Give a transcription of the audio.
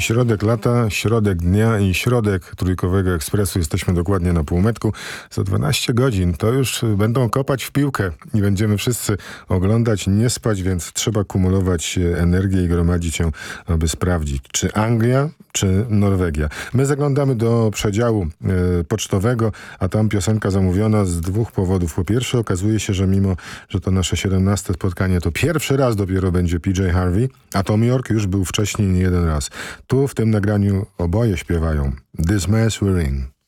Środek lata, środek dnia i środek Trójkowego Ekspresu. Jesteśmy dokładnie na półmetku. Za 12 godzin to już będą kopać w piłkę i będziemy wszyscy oglądać, nie spać, więc trzeba kumulować energię i gromadzić ją, aby sprawdzić, czy Anglia, czy Norwegia. My zaglądamy do przedziału pocztowego, a tam piosenka zamówiona z dwóch powodów. Po pierwsze, okazuje się, że mimo, że to nasze 17 spotkanie, to pierwszy raz dopiero będzie PJ Harvey, a Tom York już był wcześniej nie jeden raz. Tu w tym nagraniu oboje śpiewają This Mess We're In.